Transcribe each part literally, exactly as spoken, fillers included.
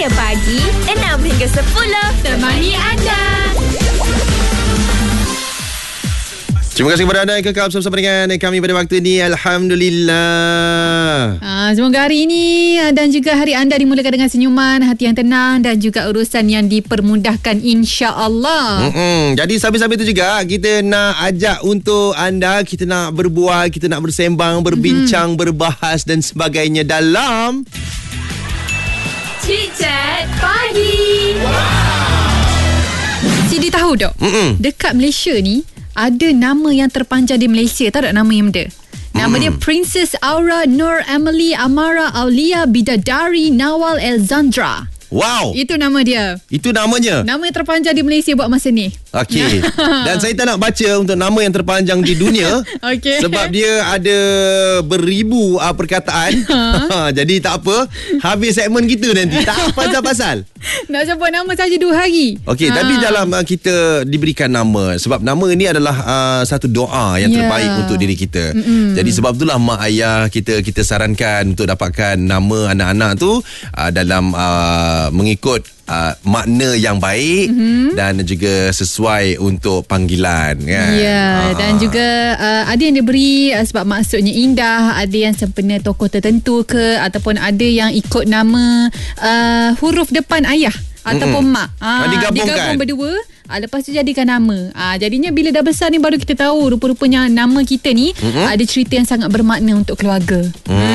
Saya pagi enam hingga sepuluh temani anda. Terima kasih kepada anda yang kekal bersama dengan kami pada waktu ini. Alhamdulillah. Ha, semoga hari ini dan juga hari anda dimulakan dengan senyuman, hati yang tenang dan juga urusan yang dipermudahkan, insya-Allah. Mm-mm. Jadi sambil-sambil itu juga kita nak ajak untuk anda, kita nak berbual, kita nak bersembang, berbincang, mm-hmm. berbahas dan sebagainya dalam Chit Chat Pagi. Sidi tahu tak? Mm-mm. Dekat Malaysia ni ada nama yang terpanjang di Malaysia. Tahu tak nama yang dia? Nama hmm. dia Princess Aura Nur Emily Amara Aulia Bidadari Nawal Elzandra. Wow. Itu nama dia. Itu namanya. Nama yang terpanjang di Malaysia buat masa ni. Okey. Dan saya tak nak baca untuk nama yang terpanjang di dunia. Okey. Sebab dia ada beribu uh, perkataan. Ha. Jadi tak apa. Habis segmen kita nanti. Tak pasal-pasal. Nak sebut nama saja dua hari. Okey, ha. Tapi dalam uh, kita diberikan nama. Sebab nama ini adalah uh, satu doa yang yeah. terbaik untuk diri kita. Mm-mm. Jadi sebab itulah mak ayah kita kita sarankan untuk dapatkan nama anak-anak tu uh, dalam uh, mengikut uh, makna yang baik, mm-hmm. dan juga sesuai untuk panggilan, kan? Ya, yeah, uh. dan juga uh, ada yang diberi uh, sebab maksudnya indah, ada yang sempena tokoh tertentu ke, ataupun ada yang ikut nama uh, huruf depan ayah ataupun mm-hmm. mak. Ah, digabungkan. Digabung berdua. Ah, lepas tu jadikan nama. Ah, jadinya bila dah besar ni baru kita tahu rupa-rupanya nama kita ni mm-hmm. ada cerita yang sangat bermakna untuk keluarga.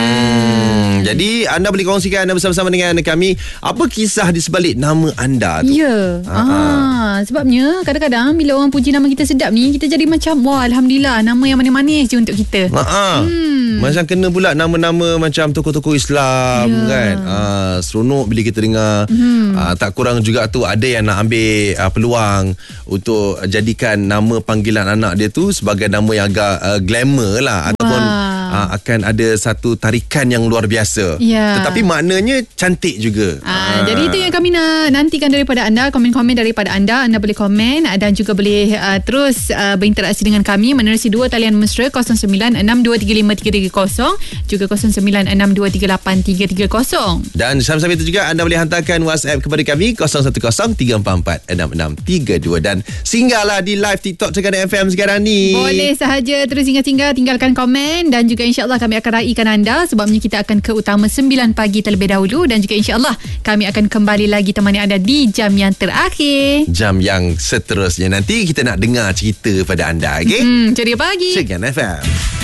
Hmm. Jadi anda boleh kongsikan anda bersama-sama dengan kami apa kisah di sebalik nama anda tu. Ya. Ah, sebabnya kadang-kadang bila orang puji nama kita sedap ni, kita jadi macam wah, alhamdulillah, nama yang manis-manis je untuk kita. Hmm. Macam kena pula nama-nama macam tokoh-tokoh Islam, ya. Kan. Ah, seronok bila kita dengar. Hmm. Ah, tak kurang juga tu ada yang nak ambil ah, peluang untuk jadikan nama panggilan anak dia tu sebagai nama yang agak uh, glamour lah. Wah. Ataupun uh, akan ada satu tarikan yang luar biasa, yeah. Tetapi maknanya cantik juga. uh, uh. Jadi itu yang kami nak nantikan daripada anda. Komen-komen daripada anda. Anda boleh komen dan juga boleh uh, terus uh, berinteraksi dengan kami menerusi dua talian mesra kosong sembilan enam dua tiga lima tiga tiga kosong juga kosong sembilan enam dua tiga lapan tiga tiga kosong. Dan sambil-sambil itu juga anda boleh hantarkan WhatsApp kepada kami kosong satu kosong tiga empat empat enam enam tiga dua dan singgahlah di live TikTok Tekan F M sekarang ni. Boleh sahaja terus singgah-singgah, tinggalkan komen dan juga insya-Allah kami akan raikan anda sebabnya kita akan ke utama sembilan pagi terlebih dahulu dan juga insya-Allah kami akan kembali lagi temani anda di jam yang terakhir. Jam yang seterusnya nanti kita nak dengar cerita pada anda, okey? Hmm, ceria pagi. Tekan F M.